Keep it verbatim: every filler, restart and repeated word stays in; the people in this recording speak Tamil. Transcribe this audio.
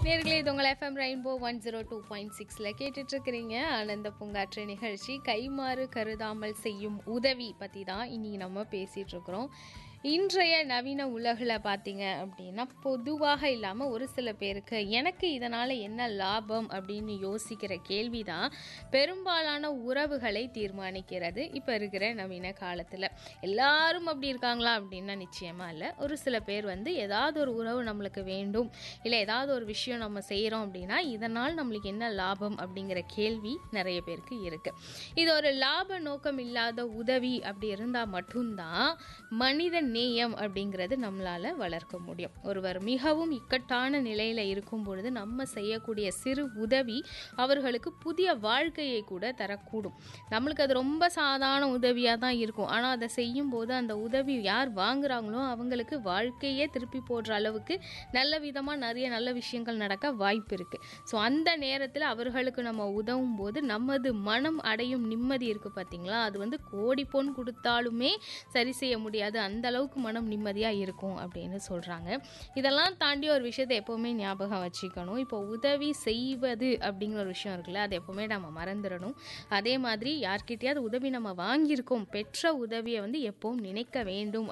நேர்களே, இது உங்கள் FM rainbow one zero two point சிக்ஸில் கேட்டுட்ருக்கிறீங்க. ஆனந்த பூங்காற்று நிகழ்ச்சி. கைமாறு கருதாமல் செய்யும் உதவி பற்றி தான் இனி நம்ம பேசிகிட்டு இருக்கிறோம். இன்றைய நவீன உலகில் பார்த்தீங்க அப்படின்னா, பொதுவாக இல்லாமல் ஒரு சில பேருக்கு எனக்கு இதனால் என்ன லாபம் அப்படின்னு யோசிக்கிற கேள்வி தான் பெரும்பாலான உறவுகளை தீர்மானிக்கிறது இப்போ இருக்கிற நவீன காலத்தில். எல்லாரும் அப்படி இருக்காங்களா அப்படின்னா நிச்சயமாக இல்லை. ஒரு சில பேர் வந்து ஏதாவது ஒரு உறவு நம்மளுக்கு வேண்டும், இல்லை ஏதாவது ஒரு விஷயம் நம்ம செய்கிறோம் அப்படின்னா இதனால் நம்மளுக்கு என்ன லாபம் அப்படிங்கிற கேள்வி நிறைய பேருக்கு இருக்குது. இது ஒரு லாப நோக்கம் இல்லாத உதவி அப்படி இருந்தால் மட்டும்தான் மனித நேயம் அப்படிங்கிறது நம்மளால் வளர்க்க முடியும். ஒருவர் மிகவும் இக்கட்டான நிலையில் இருக்கும் பொழுது நம்ம செய்யக்கூடிய சிறு உதவி அவர்களுக்கு புதிய வாழ்க்கையை கூட தரக்கூடும். நம்மளுக்கு அது ரொம்ப சாதாரண உதவியாக தான் இருக்கும். ஆனால் அதை செய்யும் போது அந்த உதவி யார் வாங்குறாங்களோ அவங்களுக்கு வாழ்க்கையே திருப்பி போடுற அளவுக்கு நல்ல விதமாக நிறைய நல்ல விஷயங்கள் நடக்க வாய்ப்பு இருக்குது. ஸோ அந்த நேரத்தில் அவர்களுக்கு நம்ம உதவும் போது நமது மனம் அடையும் நிம்மதி இருக்குது பார்த்தீங்களா, அது வந்து கோடி பொன் கொடுத்தாலுமே சரி செய்ய முடியாது. அந்த அளவுக்கு மனம் நிம்மதியாக இருக்கும் அப்படின்னு சொல்கிறாங்க. இதெல்லாம் தாண்டி ஒரு விஷயத்தை எப்போவுமே ஞாபகம் வச்சுக்கணும். இப்போ உதவி செய்வது அப்படிங்கிற ஒரு விஷயம் இருக்குல்ல, அது எப்போவுமே நம்ம மறந்துடணும். அதே மாதிரி யார்கிட்டயாவது உதவி நம்ம வாங்கியிருக்கோம், பெற்ற உதவியை வந்து எப்பவும் நினைக்க வேண்டும்